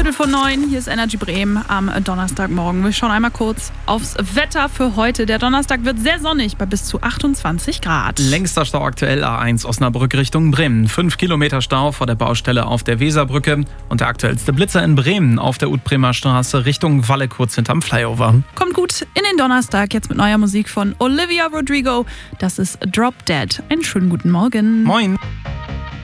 8:15. Hier ist Energy Bremen am Donnerstagmorgen. Wir schauen einmal kurz aufs Wetter für heute. Der Donnerstag wird sehr sonnig bei bis zu 28 Grad. Längster Stau aktuell A1 Osnabrück Richtung Bremen. 5 Kilometer Stau vor der Baustelle auf der Weserbrücke. Und der aktuellste Blitzer in Bremen auf der Ut-Bremer Straße Richtung Walle kurz hinterm Flyover. Kommt gut in den Donnerstag, jetzt mit neuer Musik von Olivia Rodrigo. Das ist Drop Dead. Einen schönen guten Morgen. Moin.